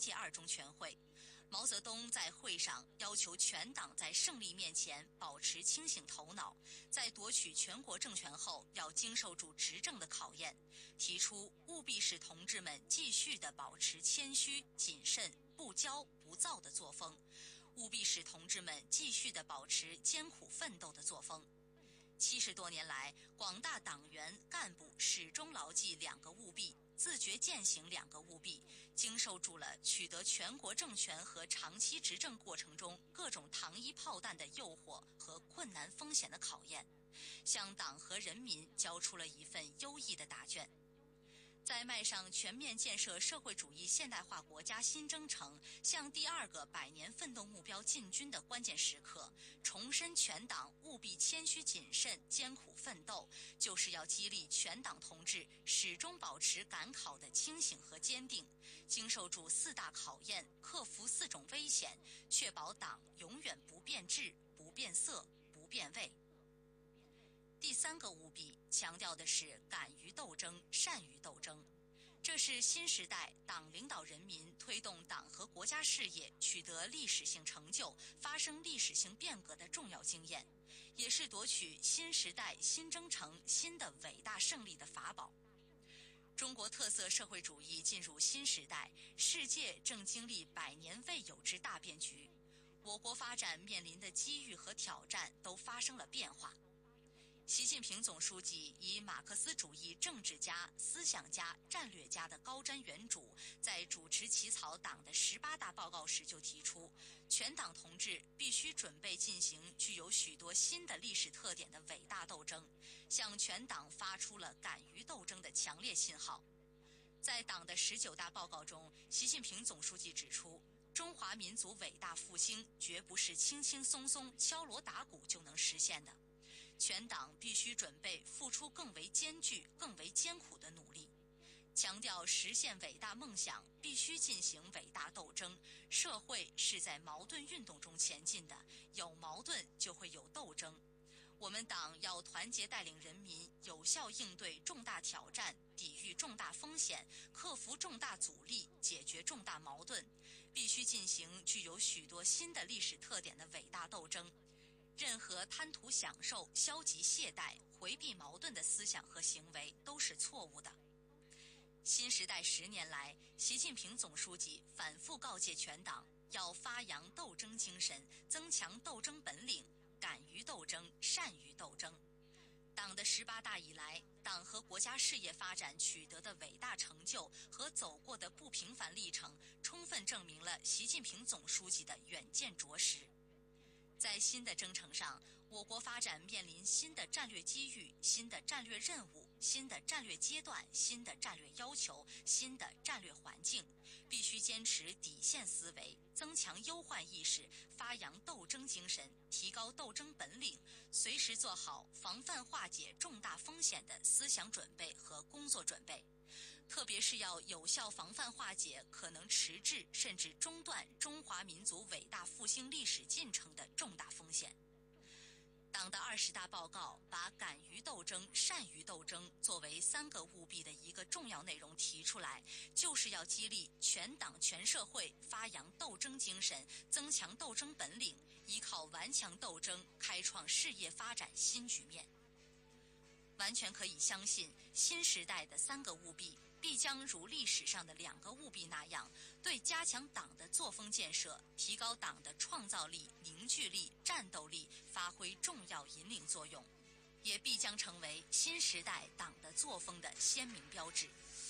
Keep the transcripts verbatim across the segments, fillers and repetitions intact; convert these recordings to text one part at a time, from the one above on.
届二中全会。毛泽东在会上要求全党在胜利面前保持清醒头脑，在夺取全国政权后要经受住执政的考验，提出务必使同志们继续地保持谦虚、谨慎、不骄不躁的作风，务必使同志们继续地保持艰苦奋斗的作风。七十多年来，广大党员干部始终牢记两个务必，自觉践行两个务必，经受住了取得全国政权和长期执政过程中各种糖衣炮弹的诱惑和困难风险的考验，向党和人民交出了一份优异的答卷。在迈上全面建设社会主义现代化国家新征程，向第二个百年奋斗目标进军的关键时刻，重申全党务必谦虚谨慎、艰苦奋斗，就是要激励全党同志始终保持赶考的清醒和坚定，经受住四大考验，克服四种危险，确保党永远不变质、不变色、不变味。第三个务必强调的是敢于斗争、善于斗争，这是新时代党领导人民推动党和国家事业取得历史性成就、发生历史性变革的重要经验，也是夺取新时代新征程新的伟大胜利的法宝。中国特色社会主义进入新时代，世界正经历百年未有之大变局，我国发展面临的机遇和挑战都发生了变化。习近平总书记以马克思主义政治家、思想家、战略家的高瞻远瞩，在主持起草党的十八大报告时就提出，全党同志必须准备进行具有许多新的历史特点的伟大斗争，向全党发出了敢于斗争的强烈信号。在党的十九大报告中，习近平总书记指出，中华民族伟大复兴绝不是轻轻松松敲锣打鼓就能实现的，全党必须准备付出更为艰巨、更为艰苦的努力，强调实现伟大梦想必须进行伟大斗争，社会是在矛盾运动中前进的，有矛盾就会有斗争。我们党要团结带领人民有效应对重大挑战，抵御重大风险，克服重大阻力，解决重大矛盾，必须进行具有许多新的历史特点的伟大斗争。任何贪图享受、消极懈怠、回避矛盾的思想和行为都是错误的。新时代十年来，习近平总书记反复告诫全党，要发扬斗争精神，增强斗争本领，敢于斗争、善于斗争。党的十八大以来，党和国家事业发展取得的伟大成就和走过的不平凡历程，充分证明了习近平总书记的远见卓识。在新的征程上，我国发展面临新的战略机遇、新的战略任务、新的战略阶段、新的战略要求、新的战略环境，必须坚持底线思维，增强忧患意识，发扬斗争精神，提高斗争本领，随时做好防范化解重大风险的思想准备和工作准备。特别是要有效防范化解可能迟滞甚至中断中华民族伟大复兴历史进程的重大风险。党的二十大报告把敢于斗争、善于斗争作为三个务必的一个重要内容提出来，就是要激励全党全社会发扬斗争精神，增强斗争本领，依靠顽强斗争开创事业发展新局面。完全可以相信，新时代的三个务必必将如历史上的两个务必那样，对加强党的作风建设、提高党的创造力、凝聚力、战斗力发挥重要引领作用，也必将成为新时代党的作风的鲜明标志。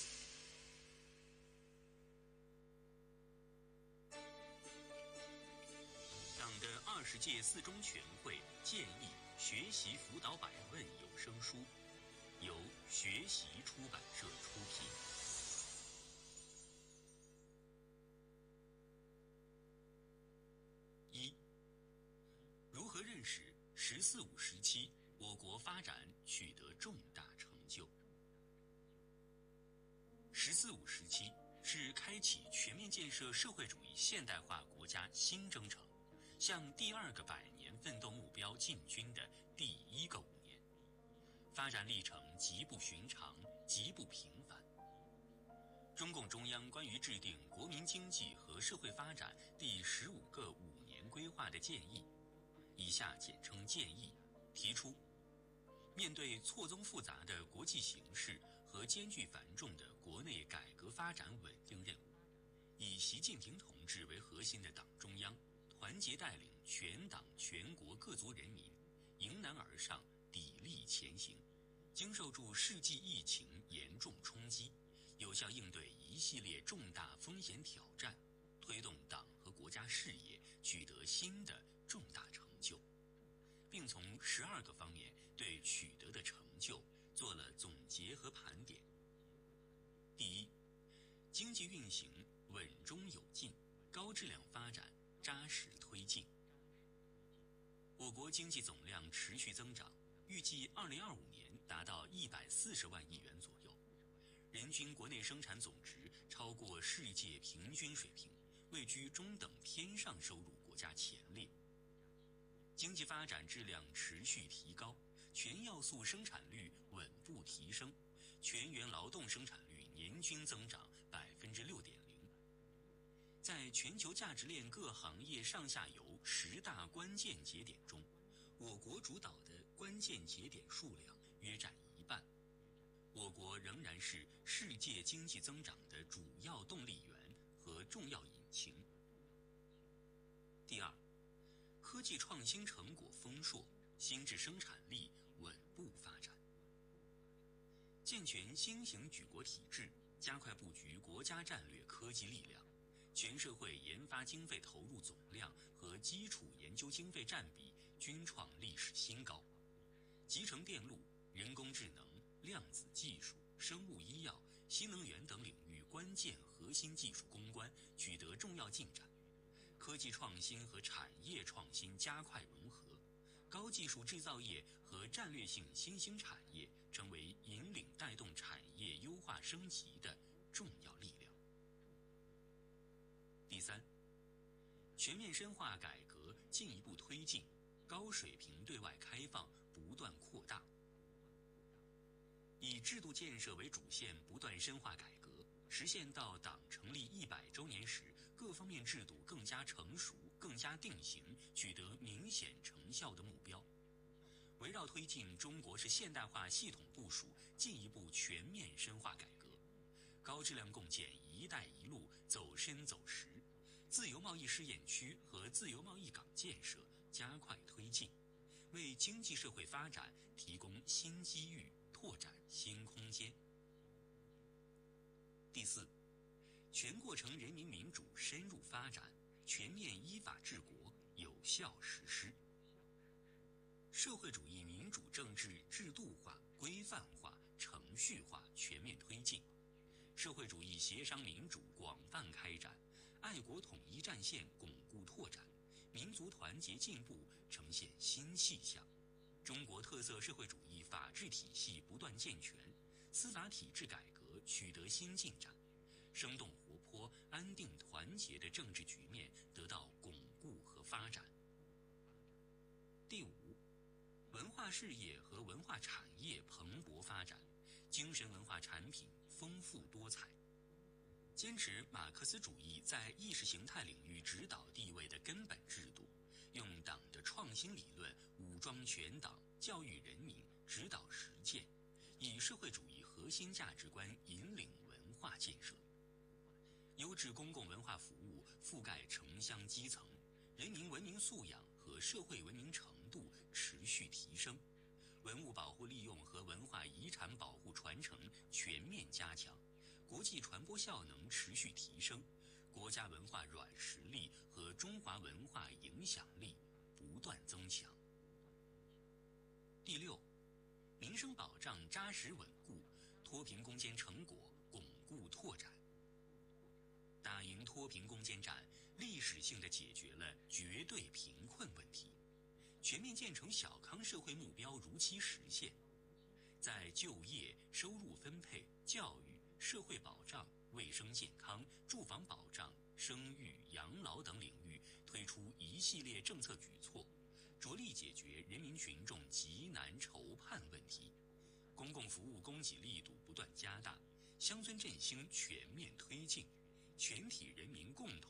党的二十届四中全会建议学习辅导百问有声书，由学习出版社出品。一、如何认识“十四五”时期我国发展取得重大成就？“十四五”时期是开启全面建设社会主义现代化国家新征程，向第二个百年奋斗目标进军的第一个五年，发展历程极不寻常，极不平凡。中共中央关于制定国民经济和社会发展第十五个五年规划的建议，以下简称建议，提出面对错综复杂的国际形势和艰巨繁重的国内改革发展稳定任务，以习近平同志为核心的党中央团结带领全党全国各族人民迎难而上，砥砺前行，经受住世纪疫情严重冲击，有效应对一系列重大风险挑战，推动党和国家事业取得新的重大成就，并从十二个方面对取得的成就做了总结和盘点。第一，经济运行稳中有进，高质量发展扎实推进。我国经济总量持续增长，预计二零二五年达到一百四十万亿元左右，人均国内生产总值超过世界平均水平，位居中等偏上收入国家前列。经济发展质量持续提高，全要素生产率稳步提升，全员劳动生产率年均增长百分之六点零。在全球价值链各行业上下游十大关键节点中，我国主导的关键节点数量约占一半。我国仍然是世界经济增长的主要动力源和重要引擎。第二，科技创新成果丰硕，新质生产力稳步发展。健全新型举国体制，加快布局国家战略科技力量，全社会研发经费投入总量和基础研究经费占比均创历史新高。集成电路、人工智能、量子技术、生物医药、新能源等领域关键核心技术攻关取得重要进展，科技创新和产业创新加快融合，高技术制造业和战略性新兴产业成为引领带动产业优化升级的重要力量。第三，全面深化改革进一步推进，高水平对外开放不断扩大。以制度建设为主线，不断深化改革，实现到党成立一百周年时，各方面制度更加成熟、更加定型，取得明显成效的目标。围绕推进中国式现代化系统部署，进一步全面深化改革，高质量共建“一带一路”走深走实，自由贸易试验区和自由贸易港建设加快推进，为经济社会发展提供新机遇，拓展新空间。第四，全过程人民民主深入发展，全面依法治国，有效实施。社会主义民主政治制度化、规范化、程序化全面推进，社会主义协商民主广泛开展，爱国统一战线巩固拓展，民族团结进步呈现新气象，中国特色社会主义法治体系不断健全，司法体制改革取得新进展，生动活泼、安定团结的政治局面得到巩固和发展。第五，文化事业和文化产业蓬勃发展，精神文化产品丰富多彩。坚持马克思主义在意识形态领域指导地位的根本制度，用党的创新理论武装全党，教育人民，指导实践，以社会主义核心价值观引领文化建设。优质公共文化服务覆盖城乡基层，人民文明素养和社会文明程度持续提升，文物保护利用和文化遗产保护传承全面加强，国际传播效能持续提升，国家文化软实力和中华文化影响力不断增强。第六，民生保障扎实稳固，脱贫攻坚成果巩固拓展。打赢脱贫攻坚战，历史性地解决了绝对贫困问题，全面建成小康社会目标如期实现，在就业、收入分配、教育、社会保障、卫生健康、住房保障、生育、养老等领域推出一系列政策举措，着力解决人民群众急难愁盼问题，公共服务供给力度不断加大，乡村振兴全面推进，全体人民共同